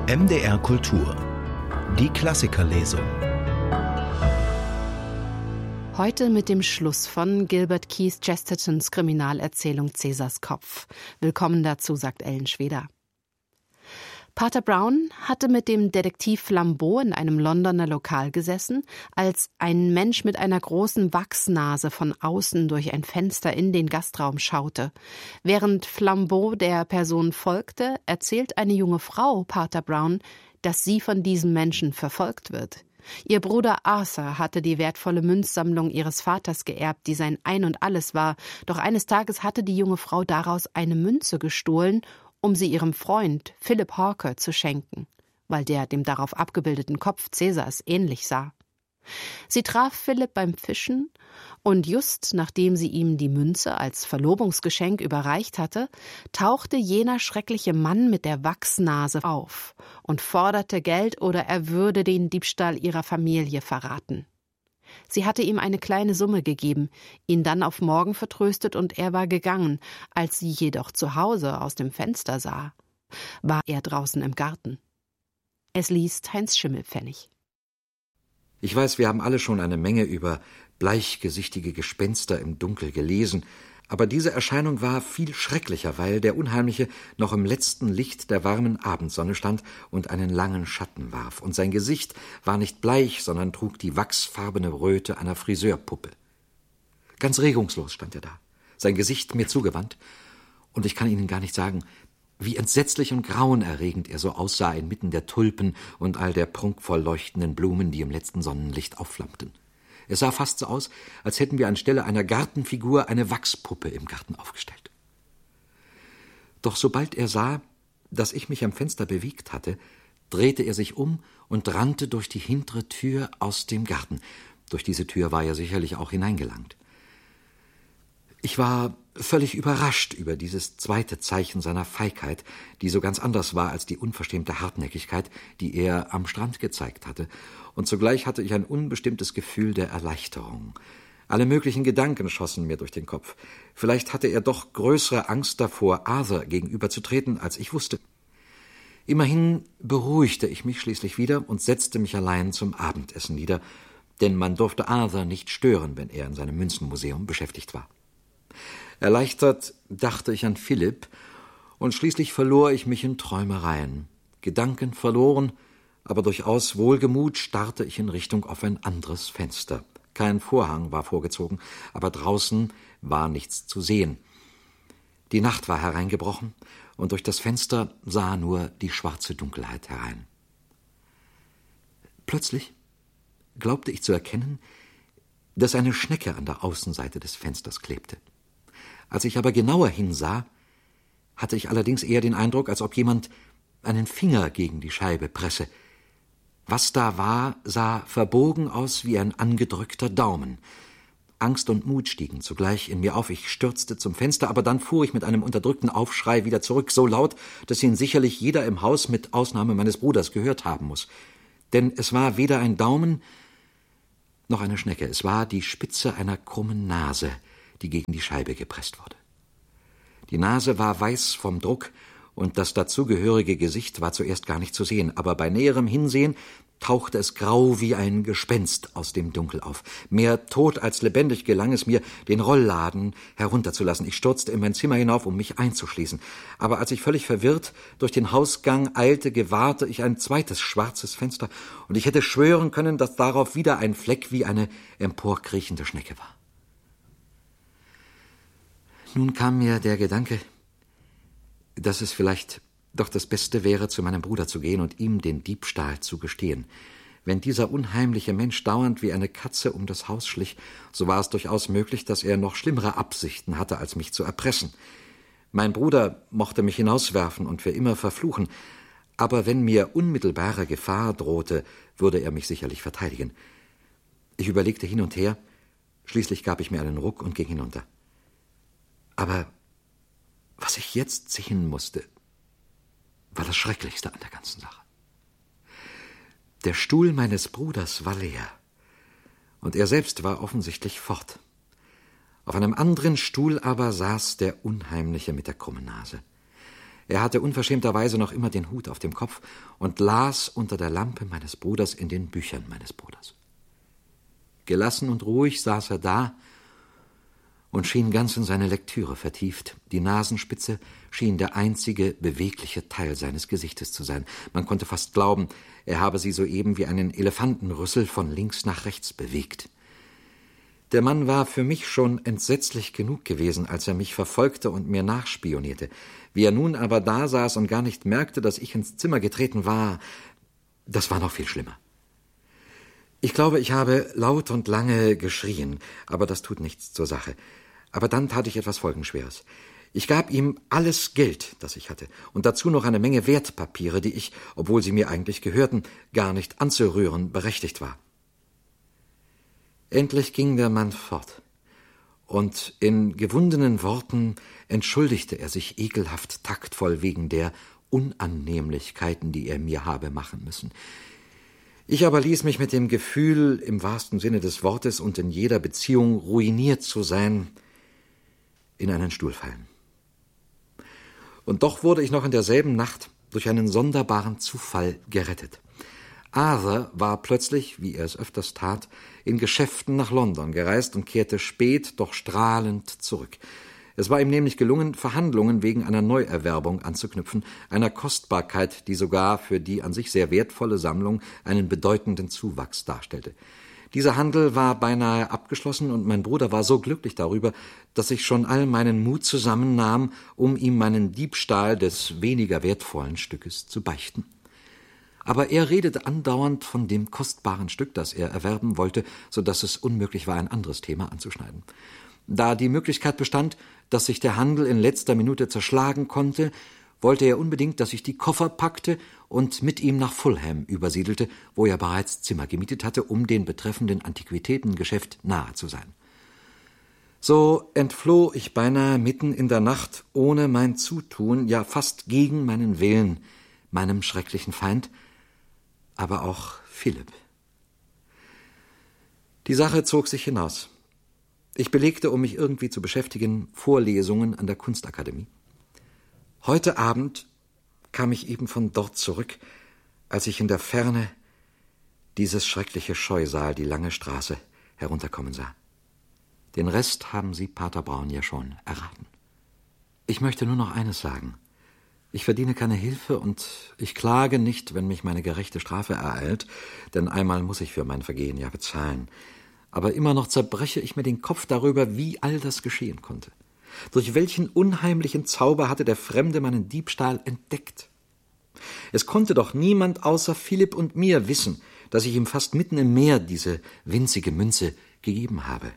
MDR Kultur. Die Klassikerlesung. Heute mit dem Schluss von Gilbert Keith Chestertons Kriminalerzählung Cäsars Kopf. Willkommen dazu, sagt Ellen Schweder. Pater Brown hatte mit dem Detektiv Flambeau in einem Londoner Lokal gesessen, als ein Mensch mit einer großen Wachsnase von außen durch ein Fenster in den Gastraum schaute. Während Flambeau der Person folgte, erzählt eine junge Frau Pater Brown, dass sie von diesem Menschen verfolgt wird. Ihr Bruder Arthur hatte die wertvolle Münzsammlung ihres Vaters geerbt, die sein Ein und Alles war, doch eines Tages hatte die junge Frau daraus eine Münze gestohlen, um sie ihrem Freund Philip Hawker zu schenken, weil der dem darauf abgebildeten Kopf Cäsars ähnlich sah. Sie traf Philipp beim Fischen, und just nachdem sie ihm die Münze als Verlobungsgeschenk überreicht hatte, tauchte jener schreckliche Mann mit der Wachsnase auf und forderte Geld oder er würde den Diebstahl ihrer Familie verraten. Sie hatte ihm eine kleine Summe gegeben, ihn dann auf morgen vertröstet und er war gegangen. Als sie jedoch zu Hause aus dem Fenster sah, war er draußen im Garten. Es liest Heinz Schimmelpfennig. Ich weiß, wir haben alle schon eine Menge über bleichgesichtige Gespenster im Dunkel gelesen, aber diese Erscheinung war viel schrecklicher, weil der Unheimliche noch im letzten Licht der warmen Abendsonne stand und einen langen Schatten warf, und sein Gesicht war nicht bleich, sondern trug die wachsfarbene Röte einer Friseurpuppe. Ganz regungslos stand er da, sein Gesicht mir zugewandt, und ich kann Ihnen gar nicht sagen, wie entsetzlich und grauenerregend er so aussah inmitten der Tulpen und all der prunkvoll leuchtenden Blumen, die im letzten Sonnenlicht aufflammten. Es sah fast so aus, als hätten wir anstelle einer Gartenfigur eine Wachspuppe im Garten aufgestellt. Doch sobald er sah, dass ich mich am Fenster bewegt hatte, drehte er sich um und rannte durch die hintere Tür aus dem Garten. Durch diese Tür war er sicherlich auch hineingelangt. Ich war völlig überrascht über dieses zweite Zeichen seiner Feigheit, die so ganz anders war als die unverschämte Hartnäckigkeit, die er am Strand gezeigt hatte, und zugleich hatte ich ein unbestimmtes Gefühl der Erleichterung. Alle möglichen Gedanken schossen mir durch den Kopf. Vielleicht hatte er doch größere Angst davor, Arthur gegenüberzutreten, als ich wusste. Immerhin beruhigte ich mich schließlich wieder und setzte mich allein zum Abendessen nieder, denn man durfte Arthur nicht stören, wenn er in seinem Münzenmuseum beschäftigt war. Erleichtert dachte ich an Philipp, und schließlich verlor ich mich in Träumereien. Gedanken verloren, aber durchaus wohlgemut starrte ich in Richtung auf ein anderes Fenster. Kein Vorhang war vorgezogen, aber draußen war nichts zu sehen. Die Nacht war hereingebrochen, und durch das Fenster sah nur die schwarze Dunkelheit herein. Plötzlich glaubte ich zu erkennen, dass eine Schnecke an der Außenseite des Fensters klebte. Als ich aber genauer hinsah, hatte ich allerdings eher den Eindruck, als ob jemand einen Finger gegen die Scheibe presse. Was da war, sah verbogen aus wie ein angedrückter Daumen. Angst und Mut stiegen zugleich in mir auf. Ich stürzte zum Fenster, aber dann fuhr ich mit einem unterdrückten Aufschrei wieder zurück, so laut, dass ihn sicherlich jeder im Haus mit Ausnahme meines Bruders gehört haben muss. Denn es war weder ein Daumen noch eine Schnecke. Es war die Spitze einer krummen Nase, die gegen die Scheibe gepresst wurde. Die Nase war weiß vom Druck, und das dazugehörige Gesicht war zuerst gar nicht zu sehen, aber bei näherem Hinsehen tauchte es grau wie ein Gespenst aus dem Dunkel auf. Mehr tot als lebendig gelang es mir, den Rollladen herunterzulassen. Ich stürzte in mein Zimmer hinauf, um mich einzuschließen. Aber als ich völlig verwirrt durch den Hausgang eilte, gewahrte ich ein zweites schwarzes Fenster, und ich hätte schwören können, dass darauf wieder ein Fleck wie eine emporkriechende Schnecke war. Nun kam mir der Gedanke, dass es vielleicht doch das Beste wäre, zu meinem Bruder zu gehen und ihm den Diebstahl zu gestehen. Wenn dieser unheimliche Mensch dauernd wie eine Katze um das Haus schlich, so war es durchaus möglich, dass er noch schlimmere Absichten hatte, als mich zu erpressen. Mein Bruder mochte mich hinauswerfen und für immer verfluchen, aber wenn mir unmittelbare Gefahr drohte, würde er mich sicherlich verteidigen. Ich überlegte hin und her, schließlich gab ich mir einen Ruck und ging hinunter. Aber was ich jetzt sehen musste, war das Schrecklichste an der ganzen Sache. Der Stuhl meines Bruders war leer, und er selbst war offensichtlich fort. Auf einem anderen Stuhl aber saß der Unheimliche mit der krummen Nase. Er hatte unverschämterweise noch immer den Hut auf dem Kopf und las unter der Lampe meines Bruders in den Büchern meines Bruders. Gelassen und ruhig saß er da und schien ganz in seine Lektüre vertieft. Die Nasenspitze schien der einzige bewegliche Teil seines Gesichtes zu sein. Man konnte fast glauben, er habe sie soeben wie einen Elefantenrüssel von links nach rechts bewegt. Der Mann war für mich schon entsetzlich genug gewesen, als er mich verfolgte und mir nachspionierte. Wie er nun aber da saß und gar nicht merkte, dass ich ins Zimmer getreten war, das war noch viel schlimmer. Ich glaube, ich habe laut und lange geschrien, aber das tut nichts zur Sache. Aber dann tat ich etwas Folgenschweres. Ich gab ihm alles Geld, das ich hatte, und dazu noch eine Menge Wertpapiere, die ich, obwohl sie mir eigentlich gehörten, gar nicht anzurühren berechtigt war. Endlich ging der Mann fort, und in gewundenen Worten entschuldigte er sich ekelhaft taktvoll wegen der Unannehmlichkeiten, die er mir habe machen müssen. Ich aber ließ mich mit dem Gefühl, im wahrsten Sinne des Wortes und in jeder Beziehung ruiniert zu sein, in einen Stuhl fallen. Und doch wurde ich noch in derselben Nacht durch einen sonderbaren Zufall gerettet. Arthur war plötzlich, wie er es öfters tat, in Geschäften nach London gereist und kehrte spät, doch strahlend zurück. Es war ihm nämlich gelungen, Verhandlungen wegen einer Neuerwerbung anzuknüpfen, einer Kostbarkeit, die sogar für die an sich sehr wertvolle Sammlung einen bedeutenden Zuwachs darstellte. Dieser Handel war beinahe abgeschlossen, und mein Bruder war so glücklich darüber, dass ich schon all meinen Mut zusammennahm, um ihm meinen Diebstahl des weniger wertvollen Stückes zu beichten. Aber er redete andauernd von dem kostbaren Stück, das er erwerben wollte, so dass es unmöglich war, ein anderes Thema anzuschneiden. Da die Möglichkeit bestand, dass sich der Handel in letzter Minute zerschlagen konnte, wollte er unbedingt, dass ich die Koffer packte und mit ihm nach Fulham übersiedelte, wo er bereits Zimmer gemietet hatte, um dem betreffenden Antiquitätengeschäft nahe zu sein. So entfloh ich beinahe mitten in der Nacht, ohne mein Zutun, ja fast gegen meinen Willen, meinem schrecklichen Feind, aber auch Philipp. Die Sache zog sich hinaus. Ich belegte, um mich irgendwie zu beschäftigen, Vorlesungen an der Kunstakademie. Heute Abend kam ich eben von dort zurück, als ich in der Ferne dieses schreckliche Scheusal, die lange Straße, herunterkommen sah. Den Rest haben Sie, Pater Brown, ja schon erraten. Ich möchte nur noch eines sagen. Ich verdiene keine Hilfe und ich klage nicht, wenn mich meine gerechte Strafe ereilt, denn einmal muss ich für mein Vergehen ja bezahlen. Aber immer noch zerbreche ich mir den Kopf darüber, wie all das geschehen konnte. Durch welchen unheimlichen Zauber hatte der Fremde meinen Diebstahl entdeckt? Es konnte doch niemand außer Philipp und mir wissen, dass ich ihm fast mitten im Meer diese winzige Münze gegeben habe.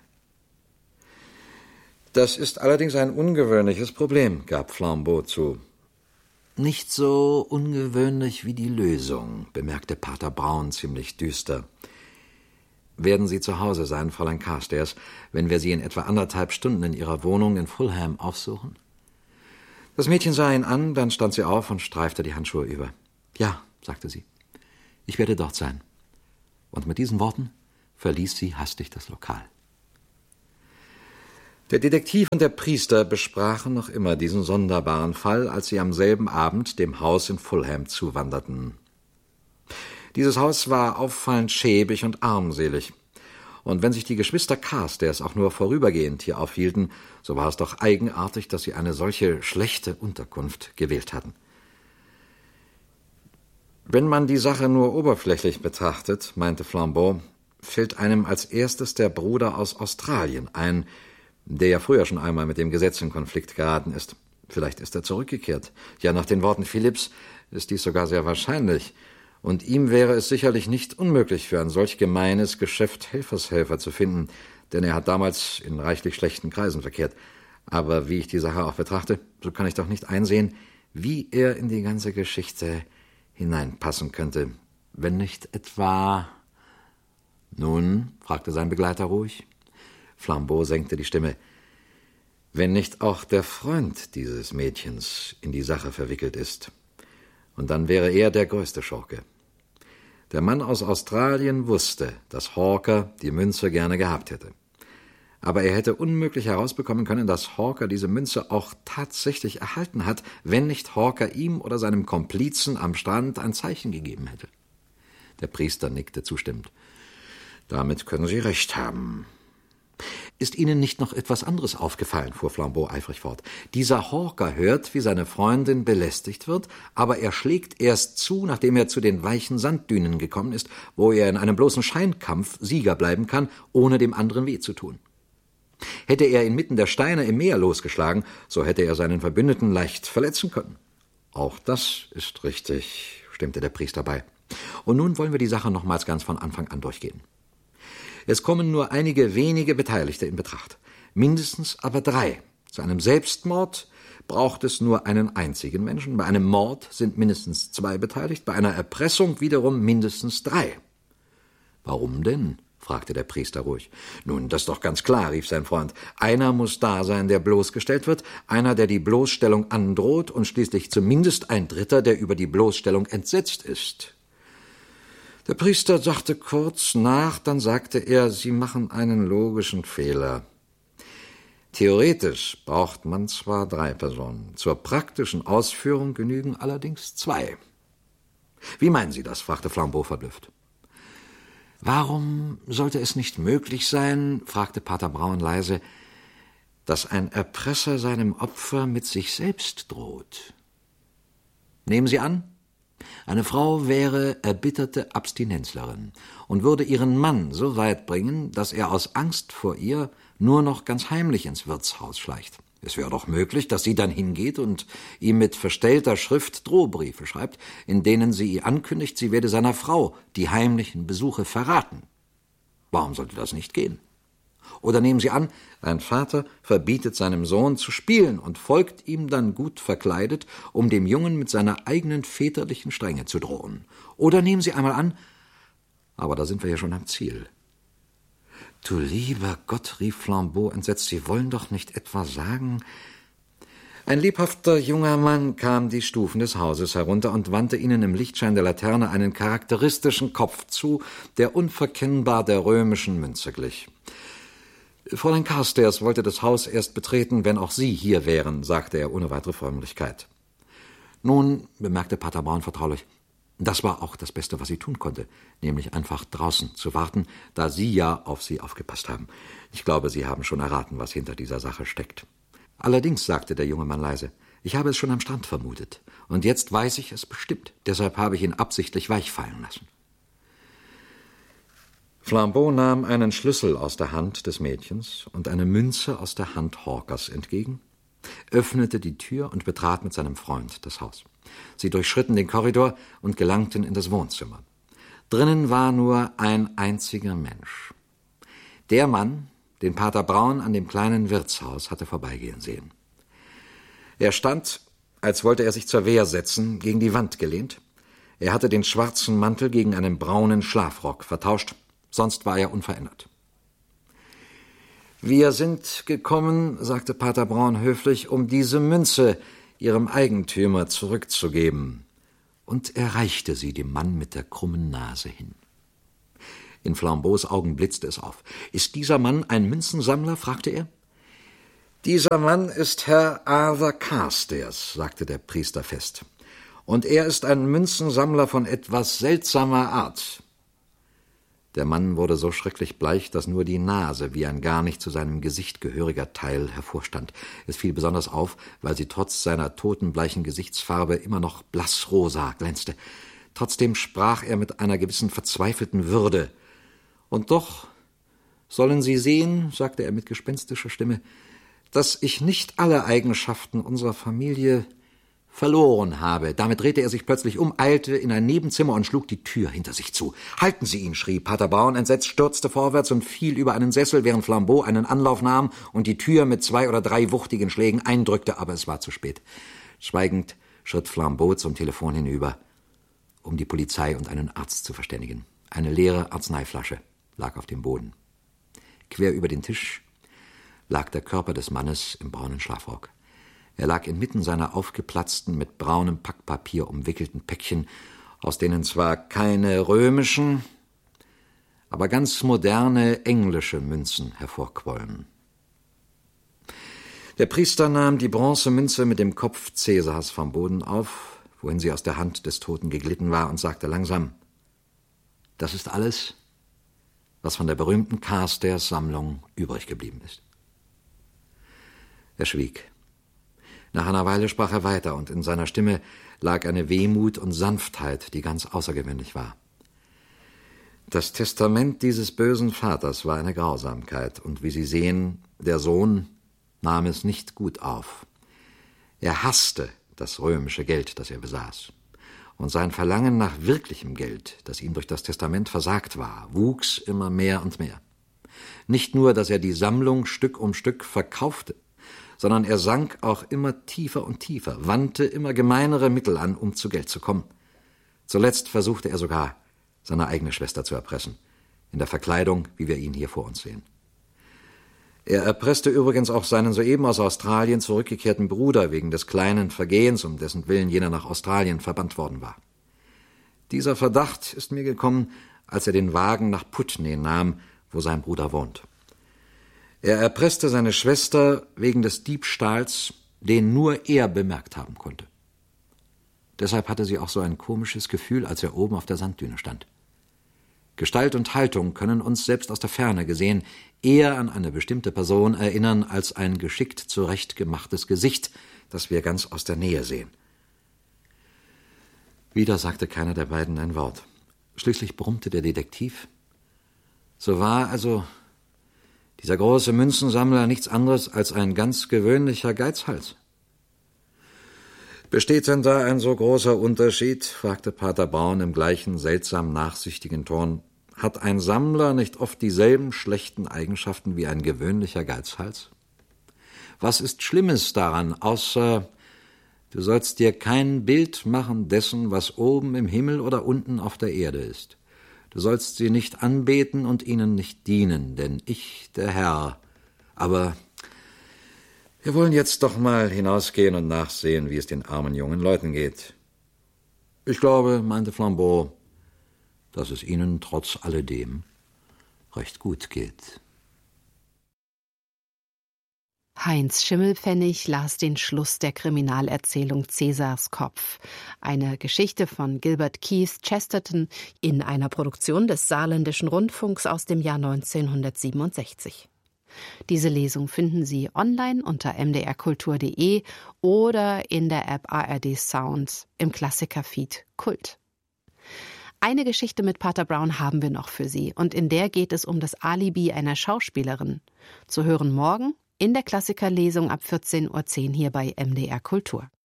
Das ist allerdings ein ungewöhnliches Problem, gab Flambeau zu. Nicht so ungewöhnlich wie die Lösung, bemerkte Pater Brown ziemlich düster. Werden Sie zu Hause sein, Fräulein Carstairs, wenn wir Sie in etwa 1,5 Stunden in Ihrer Wohnung in Fulham aufsuchen? Das Mädchen sah ihn an, dann stand sie auf und streifte die Handschuhe über. Ja, sagte sie, ich werde dort sein. Und mit diesen Worten verließ sie hastig das Lokal. Der Detektiv und der Priester besprachen noch immer diesen sonderbaren Fall, als sie am selben Abend dem Haus in Fulham zuwanderten. Dieses Haus war auffallend schäbig und armselig. Und wenn sich die Geschwister Carstairs auch nur vorübergehend hier aufhielten, so war es doch eigenartig, dass sie eine solche schlechte Unterkunft gewählt hatten. Wenn man die Sache nur oberflächlich betrachtet, meinte Flambeau, fällt einem als erstes der Bruder aus Australien ein, der ja früher schon einmal mit dem Gesetz in Konflikt geraten ist. Vielleicht ist er zurückgekehrt. Ja, nach den Worten Philipps ist dies sogar sehr wahrscheinlich. Und ihm wäre es sicherlich nicht unmöglich, für ein solch gemeines Geschäft Helfershelfer zu finden, denn er hat damals in reichlich schlechten Kreisen verkehrt. Aber wie ich die Sache auch betrachte, so kann ich doch nicht einsehen, wie er in die ganze Geschichte hineinpassen könnte, wenn nicht etwa... Nun, fragte sein Begleiter ruhig. Flambeau senkte die Stimme. Wenn nicht auch der Freund dieses Mädchens in die Sache verwickelt ist. Und dann wäre er der größte Schurke. Der Mann aus Australien wusste, dass Hawker die Münze gerne gehabt hätte. Aber er hätte unmöglich herausbekommen können, dass Hawker diese Münze auch tatsächlich erhalten hat, wenn nicht Hawker ihm oder seinem Komplizen am Strand ein Zeichen gegeben hätte. Der Priester nickte zustimmend. »Damit können Sie recht haben.« »Ist Ihnen nicht noch etwas anderes aufgefallen?« fuhr Flambeau eifrig fort. »Dieser Hawker hört, wie seine Freundin belästigt wird, aber er schlägt erst zu, nachdem er zu den weichen Sanddünen gekommen ist, wo er in einem bloßen Scheinkampf Sieger bleiben kann, ohne dem anderen weh zu tun. Hätte er inmitten der Steine im Meer losgeschlagen, so hätte er seinen Verbündeten leicht verletzen können.« »Auch das ist richtig«, stimmte der Priester bei. »Und nun wollen wir die Sache nochmals ganz von Anfang an durchgehen. Es kommen nur einige wenige Beteiligte in Betracht, mindestens aber 3. Zu einem Selbstmord braucht es nur einen einzigen Menschen, bei einem Mord sind mindestens 2 beteiligt, bei einer Erpressung wiederum mindestens 3. »Warum denn?« fragte der Priester ruhig. »Nun, das ist doch ganz klar«, rief sein Freund. »Einer muss da sein, der bloßgestellt wird, einer, der die Bloßstellung androht und schließlich zumindest ein 3., der über die Bloßstellung entsetzt ist.« Der Priester dachte kurz nach, dann sagte er, »Sie machen einen logischen Fehler. Theoretisch braucht man zwar 3 Personen, zur praktischen Ausführung genügen allerdings 2. »Wie meinen Sie das?« fragte Flambeau verblüfft. »Warum sollte es nicht möglich sein«, fragte Pater Brown leise, »dass ein Erpresser seinem Opfer mit sich selbst droht? Nehmen Sie an, eine Frau wäre erbitterte Abstinenzlerin und würde ihren Mann so weit bringen, dass er aus Angst vor ihr nur noch ganz heimlich ins Wirtshaus schleicht. Es wäre doch möglich, dass sie dann hingeht und ihm mit verstellter Schrift Drohbriefe schreibt, in denen sie ihr ankündigt, sie werde seiner Frau die heimlichen Besuche verraten. Warum sollte das nicht gehen? Oder nehmen Sie an, ein Vater verbietet seinem Sohn zu spielen und folgt ihm dann gut verkleidet, um dem Jungen mit seiner eigenen väterlichen Strenge zu drohen. Oder nehmen Sie einmal an, aber da sind wir ja schon am Ziel. »Du lieber Gott«, rief Flambeau entsetzt, »Sie wollen doch nicht etwa sagen...« Ein lebhafter junger Mann kam die Stufen des Hauses herunter und wandte ihnen im Lichtschein der Laterne einen charakteristischen Kopf zu, der unverkennbar der römischen Münze glich. »Fräulein Carstairs wollte das Haus erst betreten, wenn auch Sie hier wären«, sagte er ohne weitere Förmlichkeit. »Nun«, bemerkte Pater Brown vertraulich, »das war auch das Beste, was sie tun konnte, nämlich einfach draußen zu warten, da Sie ja auf sie aufgepasst haben. Ich glaube, Sie haben schon erraten, was hinter dieser Sache steckt.« »Allerdings«, sagte der junge Mann leise, »ich habe es schon am Strand vermutet. Und jetzt weiß ich es bestimmt. Deshalb habe ich ihn absichtlich weich fallen lassen.« Flambeau nahm einen Schlüssel aus der Hand des Mädchens und eine Münze aus der Hand Hawkers entgegen, öffnete die Tür und betrat mit seinem Freund das Haus. Sie durchschritten den Korridor und gelangten in das Wohnzimmer. Drinnen war nur ein einziger Mensch. Der Mann, den Pater Brown an dem kleinen Wirtshaus hatte vorbeigehen sehen. Er stand, als wollte er sich zur Wehr setzen, gegen die Wand gelehnt. Er hatte den schwarzen Mantel gegen einen braunen Schlafrock vertauscht, sonst war er unverändert. »Wir sind gekommen«, sagte Pater Brown höflich, »um diese Münze ihrem Eigentümer zurückzugeben.« Und er reichte sie dem Mann mit der krummen Nase hin. In Flambeaus Augen blitzte es auf. »Ist dieser Mann ein Münzensammler?« fragte er. »Dieser Mann ist Herr Arthur Carstairs«, sagte der Priester fest. »Und er ist ein Münzensammler von etwas seltsamer Art.« Der Mann wurde so schrecklich bleich, dass nur die Nase wie ein gar nicht zu seinem Gesicht gehöriger Teil hervorstand. Es fiel besonders auf, weil sie trotz seiner totenbleichen Gesichtsfarbe immer noch blassrosa glänzte. Trotzdem sprach er mit einer gewissen verzweifelten Würde. »Und doch sollen Sie sehen«, sagte er mit gespenstischer Stimme, »dass ich nicht alle Eigenschaften unserer Familie verloren habe.« Damit drehte er sich plötzlich um, eilte in ein Nebenzimmer und schlug die Tür hinter sich zu. »Halten Sie ihn«, schrie Pater Brown entsetzt, stürzte vorwärts und fiel über einen Sessel, während Flambeau einen Anlauf nahm und die Tür mit 2 oder 3 wuchtigen Schlägen eindrückte, aber es war zu spät. Schweigend schritt Flambeau zum Telefon hinüber, um die Polizei und einen Arzt zu verständigen. Eine leere Arzneiflasche lag auf dem Boden. Quer über den Tisch lag der Körper des Mannes im braunen Schlafrock. Er lag inmitten seiner aufgeplatzten, mit braunem Packpapier umwickelten Päckchen, aus denen zwar keine römischen, aber ganz moderne englische Münzen hervorquollen. Der Priester nahm die Bronzemünze mit dem Kopf Cäsars vom Boden auf, wohin sie aus der Hand des Toten geglitten war, und sagte langsam: »Das ist alles, was von der berühmten Carstairs-Sammlung übrig geblieben ist.« Er schwieg. Nach einer Weile sprach er weiter, und in seiner Stimme lag eine Wehmut und Sanftheit, die ganz außergewöhnlich war. Das Testament dieses bösen Vaters war eine Grausamkeit, und wie Sie sehen, der Sohn nahm es nicht gut auf. Er hasste das römische Geld, das er besaß. Und sein Verlangen nach wirklichem Geld, das ihm durch das Testament versagt war, wuchs immer mehr und mehr. Nicht nur, dass er die Sammlung Stück um Stück verkaufte, sondern er sank auch immer tiefer und tiefer, wandte immer gemeinere Mittel an, um zu Geld zu kommen. Zuletzt versuchte er sogar, seine eigene Schwester zu erpressen, in der Verkleidung, wie wir ihn hier vor uns sehen. Er erpresste übrigens auch seinen soeben aus Australien zurückgekehrten Bruder wegen des kleinen Vergehens, um dessen Willen jener nach Australien verbannt worden war. Dieser Verdacht ist mir gekommen, als er den Wagen nach Putney nahm, wo sein Bruder wohnt. Er erpresste seine Schwester wegen des Diebstahls, den nur er bemerkt haben konnte. Deshalb hatte sie auch so ein komisches Gefühl, als er oben auf der Sanddüne stand. Gestalt und Haltung können uns selbst aus der Ferne gesehen eher an eine bestimmte Person erinnern, als ein geschickt zurechtgemachtes Gesicht, das wir ganz aus der Nähe sehen. Wieder sagte keiner der beiden ein Wort. Schließlich brummte der Detektiv: »So war also dieser große Münzensammler nichts anderes als ein ganz gewöhnlicher Geizhals.« »Besteht denn da ein so großer Unterschied?« fragte Pater Braun im gleichen seltsam nachsichtigen Ton. »Hat ein Sammler nicht oft dieselben schlechten Eigenschaften wie ein gewöhnlicher Geizhals? Was ist Schlimmes daran, außer du sollst dir kein Bild machen dessen, was oben im Himmel oder unten auf der Erde ist. Du sollst sie nicht anbeten und ihnen nicht dienen, denn ich, der Herr. Aber wir wollen jetzt doch mal hinausgehen und nachsehen, wie es den armen jungen Leuten geht.« »Ich glaube«, meinte Flambeau, »dass es ihnen trotz alledem recht gut geht.« Heinz Schimmelpfennig las den Schluss der Kriminalerzählung Cäsars Kopf, eine Geschichte von Gilbert Keith Chesterton in einer Produktion des Saarländischen Rundfunks aus dem Jahr 1967. Diese Lesung finden Sie online unter mdrkultur.de oder in der App ARD Sound im Klassikerfeed Kult. Eine Geschichte mit Pater Brown haben wir noch für Sie, und in der geht es um das Alibi einer Schauspielerin. Zu hören morgen in der Klassikerlesung ab 14:10 Uhr hier bei MDR Kultur.